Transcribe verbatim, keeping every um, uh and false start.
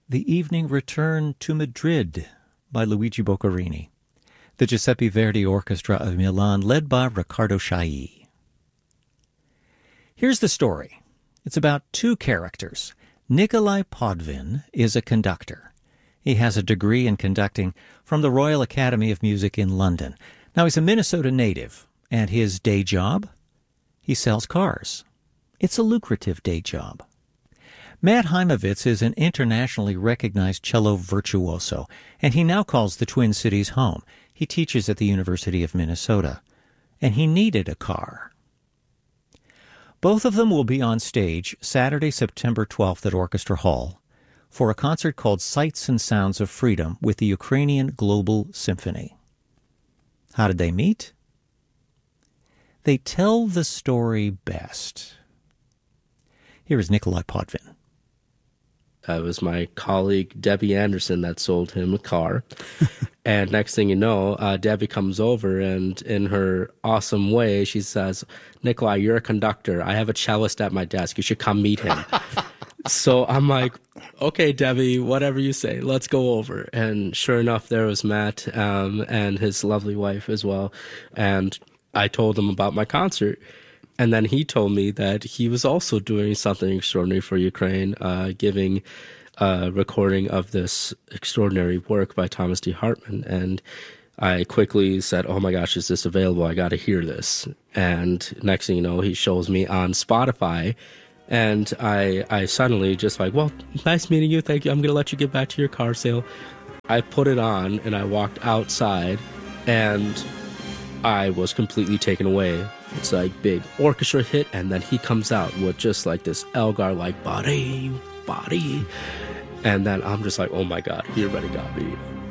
The Evening Return to Madrid by Luigi Boccherini. The Giuseppe Verdi Orchestra of Milan, led by Riccardo Chailly. Here's the story. It's about two characters. Nikolai Podvin is a conductor. He has a degree in conducting from the Royal Academy of Music in London. Now, he's a Minnesota native, and his day job? He sells cars. It's a lucrative day job. Matt Heimovitz is an internationally recognized cello virtuoso, and he now calls the Twin Cities home. He teaches at the University of Minnesota, and he needed a car. Both of them will be on stage Saturday, September twelfth at Orchestra Hall for a concert called Sights and Sounds of Freedom with the Ukrainian Global Symphony. How did they meet? They tell the story best. Here is Nikolai Podvin. Uh, it was my colleague, Debbie Anderson, that sold him a car. And next thing you know, uh, Debbie comes over, and in her awesome way, she says, Nikolai, you're a conductor. I have a cellist at my desk. You should come meet him. So I'm like, okay, Debbie, whatever you say, let's go over. And sure enough, there was Matt um, and his lovely wife as well. And I told him about my concert. And then he told me that he was also doing something extraordinary for Ukraine, uh, giving a recording of this extraordinary work by Thomas D. Hartman. And I quickly said, oh my gosh, is this available? I got to hear this. And next thing you know, he shows me on Spotify. And I, I suddenly just like, well, nice meeting you. Thank you. I'm going to let you get back to your car sale. I put it on and I walked outside and I was completely taken away. It's like big orchestra hit, and then he comes out with just like this Elgar like body, body. And then I'm just like, oh my God, he already got me.